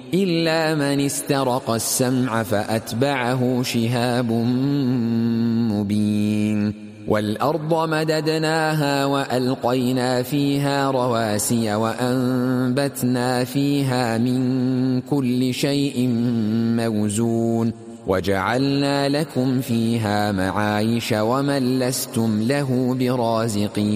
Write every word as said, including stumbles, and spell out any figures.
إلا من استرق السمع فأتبعه شهاب مبين والأرض مددناها وألقينا فيها رواسي وأنبتنا فيها من كل شيء موزون وجعلنا لكم فيها معايش ومن لستم له برازقين